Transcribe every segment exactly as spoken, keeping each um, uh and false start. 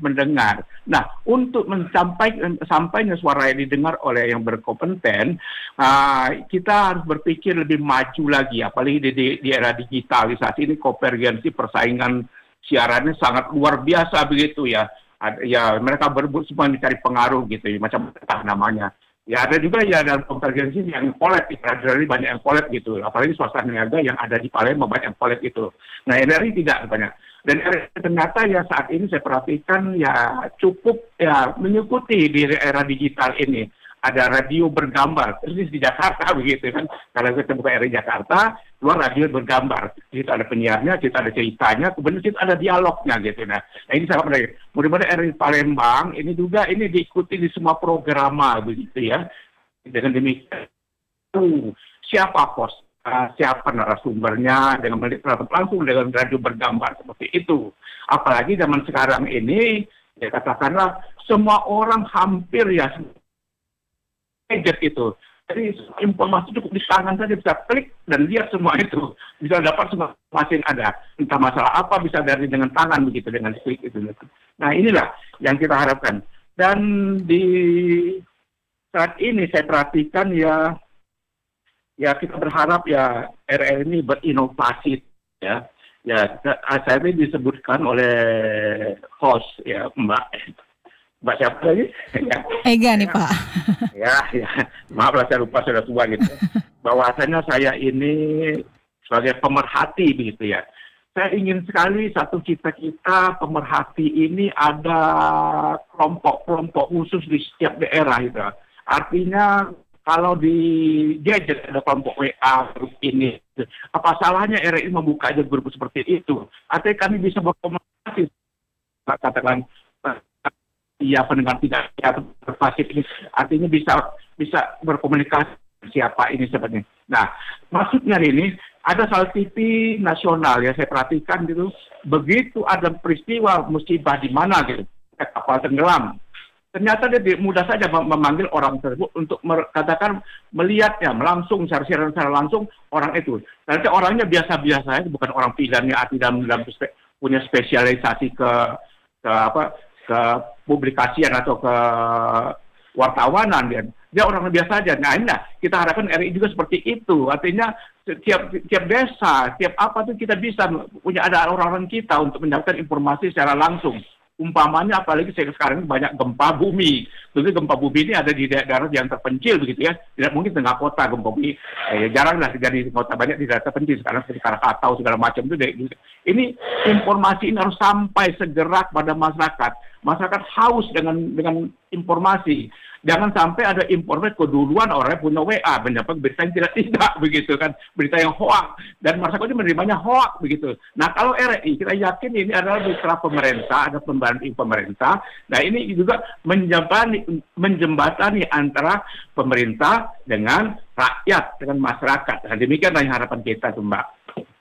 mendengar. Nah, untuk mencapai sampainya suara yang didengar oleh yang berkompeten, uh, kita harus berpikir lebih maju lagi, apalagi di, di, di era digitalisasi ini, konvergensi persaingan siarannya sangat luar biasa begitu ya. Ada, ya mereka berebut semua mencari pengaruh gitu, ya, macam apa namanya. Ya ada juga ya dalam konvergensi yang kolab, jadi banyak yang kolab gitu, apalagi swasta niaga yang ada di Palembang banyak yang kolab gitu. Nah R R I tidak banyak. Dan R R I ternyata ya saat ini saya perhatikan ya cukup ya mengikuti di era digital ini. Ada radio bergambar, terus di Jakarta begitu kan. Kalau kita buka R R I Jakarta, keluar radio bergambar. Di situ ada penyiarnya, di situ ada ceritanya, kemudian di situ ada dialognya gitu. Nah, nah ini sangat menarik. Mudah-mudahan R R I Palembang ini juga ini diikuti di semua programa begitu ya. Dengan demikian, uh, siapa pos, uh, siapa narasumbernya dengan melihat langsung dengan radio bergambar seperti itu. Apalagi zaman sekarang ini, ya katakanlah semua orang hampir ya gadget itu. Jadi informasi cukup di tangan saja bisa klik dan lihat semua itu. Bisa dapat semua informasi yang ada. Entah masalah apa bisa dari dengan tangan begitu, dengan klik itu. Nah inilah yang kita harapkan. Dan di saat ini saya perhatikan ya, ya kita berharap ya R R I ini berinovasi ya. Ya saya ini disebutkan oleh host ya Mbak. Mbak siapa lagi? Ya. Ega nih Pak. Ya, ya, maaf lah saya lupa sudah tua gitu. Bahwasanya saya ini sebagai pemerhati begitu ya. Saya ingin sekali satu cita-cita pemerhati ini ada kelompok-kelompok khusus di setiap daerah gitu. Artinya kalau di gadget ada kelompok W A grup ini, apa salahnya R R I membuka aja grup seperti itu? Artinya kami bisa berkomunikasi, katakan ya pendengar tidak ya, pasif ini artinya bisa bisa berkomunikasi siapa ini sebenarnya. Nah, maksudnya ini ada salah T V nasional ya saya perhatikan gitu, begitu ada peristiwa musibah di mana gitu, kapal tenggelam. Ternyata dia mudah saja memanggil orang tersebut untuk katakan melihatnya langsung secara siaran secara langsung orang itu. Ternyata orangnya biasa-biasa, bukan orang pilihannya arti dalam, dalam punya spesialisasi ke ke apa ke publikasian atau ke wartawanan dia. Dia orang biasa saja. Nah, inilah kita harapkan R R I juga seperti itu. Artinya tiap tiap desa, tiap apa tuh kita bisa punya ada orang-orang kita untuk mendapatkan informasi secara langsung. Umpamanya apalagi sekarang banyak gempa bumi. Tentu gempa bumi ini ada di daerah yang terpencil begitu ya. Tidak mungkin tengah kota gempa bumi. Eh, jarang lah terjadi di kota, banyak di daerah terpencil. Sekarang seperti Krakatau segala macam itu. Ini informasi ini harus sampai segera pada masyarakat. Masyarakat haus dengan dengan informasi. Jangan sampai ada informasi keduluan orang punya W A, mendapat berita yang tidak tidak begitu kan, berita yang hoak dan masyarakat itu menerimanya hoak begitu. Nah kalau R R I kita yakin ini adalah mitra pemerintah, ada pembantu pemerintah. Nah ini juga menjembatani, menjembatani antara pemerintah dengan rakyat, dengan masyarakat. Nah, demikianlah yang harapan kita tuh Mbak.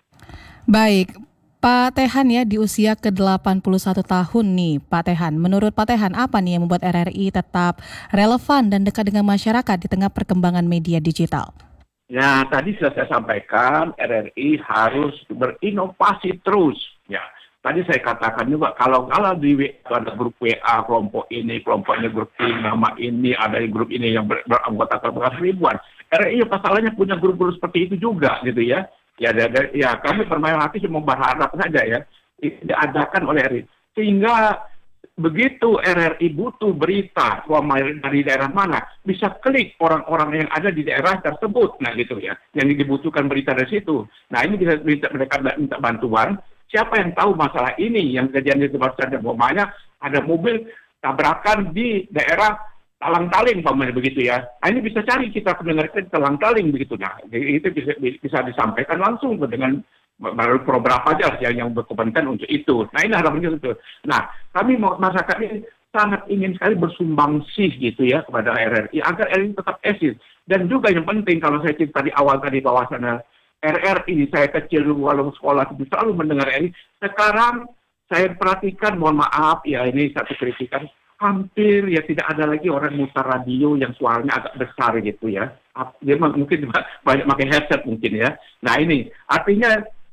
Baik. Pak Tehan ya di usia ke delapan puluh satu tahun nih Pak Tehan. Menurut Pak Tehan apa nih yang membuat R R I tetap relevan dan dekat dengan masyarakat di tengah perkembangan media digital? Ya tadi sudah saya sampaikan R R I harus berinovasi terus. Ya tadi saya katakan juga kalau kalau di W A ada grup W A kelompok ini, kelompoknya grup ini, nama ini, ada grup ini yang ber, beranggota kelompok ribuan. R R I pasalnya punya grup-grup seperti itu juga gitu ya. Ya, ada, ya kami bermain hati cuma berharap saja ya diadakan oleh R R I sehingga begitu R R I butuh berita dari daerah mana bisa klik orang-orang yang ada di daerah tersebut, nah gitu ya yang dibutuhkan berita dari situ. Nah ini bisa mereka minta bantuan siapa yang tahu masalah ini yang kejadian di tempat saja, umpamanya ada mobil tabrakan di daerah Talang-Taling, pamannya begitu ya. Nah, ini bisa cari kita pendengar kita di Talang-Taling begitu. Nah, itu bisa bisa disampaikan langsung dengan melalui program apa aja yang yang berkepentingan untuk itu. Nah, ini harapannya itu. Nah, kami masyarakat ini sangat ingin sekali bersumbangsih gitu ya kepada R R I agar R R I tetap eksis. Dan juga yang penting kalau saya cerita di awal tadi bahwasannya R R I saya kecil walau sekolah itu selalu mendengar R R I. Sekarang saya perhatikan, mohon maaf ya ini satu kritikan. Hampir ya tidak ada lagi orang mutar radio yang suaranya agak besar gitu ya. Dia mungkin banyak pakai headset mungkin ya. Nah ini artinya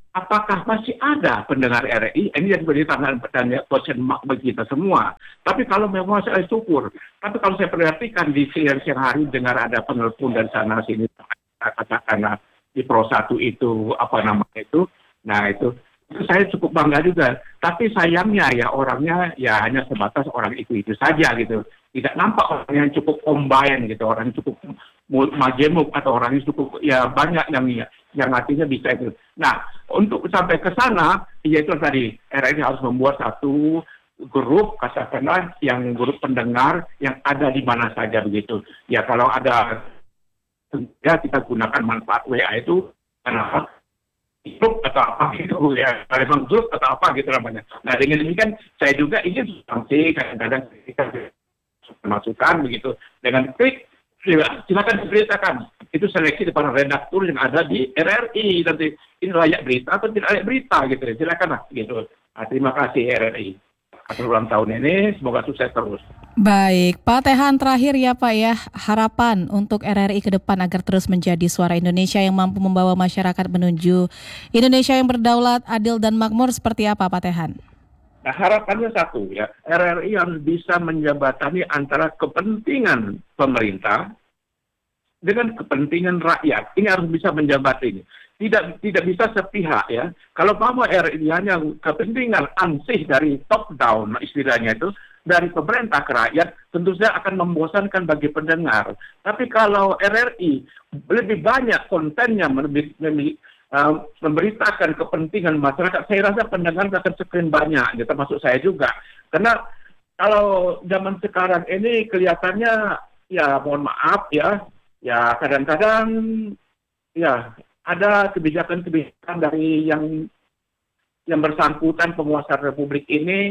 apakah masih ada pendengar R R I? Ini yang menjadi tangan dan question mark bagi kita semua. Tapi kalau memang saya syukur. Tapi kalau saya perhatikan di siang-siang hari dengar ada penelpon dan sana sini, katakanlah di Pro satu itu apa namanya itu, nah itu, itu saya cukup bangga juga. Tapi sayangnya ya orangnya ya hanya sebatas orang itu-itu saja gitu. Tidak nampak orang yang cukup combine gitu, orang yang cukup majemuk atau orang yang cukup ya banyak yang yang artinya bisa itu. Nah, untuk sampai ke sana, yaitu tadi R R I harus membuat satu grup katakanlah yang grup pendengar yang ada di mana saja begitu. Ya kalau ada ya kita gunakan manfaat W A itu kenapa grup atau apa gitu ya, memang grup atau apa gitu namanya. Nah dengan demikian saya juga ingin sanksi kadang-kadang kita masukan begitu dengan klik silakan diberitakan itu seleksi depan redaktur yang ada di R R I nanti ini layak berita atau tidak layak berita gitu silakanlah gitu. Nah, terima kasih R R I atas ulang tahun ini, semoga sukses terus. Baik, Pak Tehan terakhir ya Pak ya, harapan untuk R R I ke depan agar terus menjadi suara Indonesia yang mampu membawa masyarakat menuju Indonesia yang berdaulat, adil dan makmur seperti apa Pak Tehan? Nah, harapannya satu ya, R R I harus bisa menjembatani antara kepentingan pemerintah dengan kepentingan rakyat. Ini harus bisa menjembatani. Tidak tidak bisa sepihak ya. Kalau mau R R I hanya kepentingan ansih dari top down istilahnya itu dari pemerintah ke rakyat, tentu saja akan membosankan bagi pendengar. Tapi kalau R R I lebih banyak kontennya lebih, lebih uh, memberitakan kepentingan masyarakat, saya rasa pendengar akan semakin banyak, ya, termasuk saya juga. Karena kalau zaman sekarang ini kelihatannya ya mohon maaf ya, ya kadang-kadang ya ada kebijakan-kebijakan dari yang yang bersangkutan penguasa republik ini